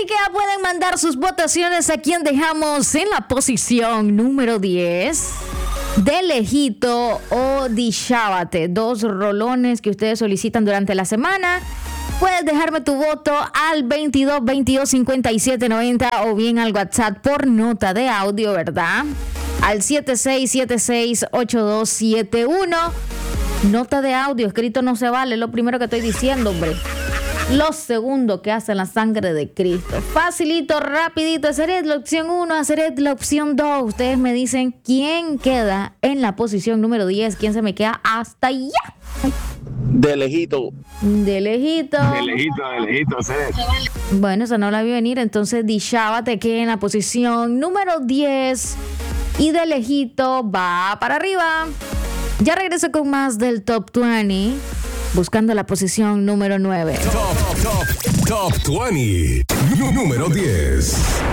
Así que ya pueden mandar sus votaciones a quien dejamos en la posición número 10. De Lejito o Dishábate, 2 rolones que ustedes solicitan durante la semana. Puedes dejarme tu voto al 22 22 57 90 o bien al WhatsApp por nota de audio, ¿verdad? Al 7676 8271. Nota de audio, escrito no se vale, lo primero que estoy diciendo, hombre. Lo segundo que hace la sangre de Cristo. Facilito, rapidito. Hacer la opción 1, hacer la opción 2. Ustedes me dicen quién queda en la posición número 10. ¿Quién se me queda hasta allá? De Lejito. De Lejito. De lejito, Ceres. Bueno, esa no la vi venir. Entonces, Dishábate queda en la posición número 10. Y De Lejito va para arriba. Ya regreso con más del Top 20. Buscando la posición número 9. Top 20. Número 10.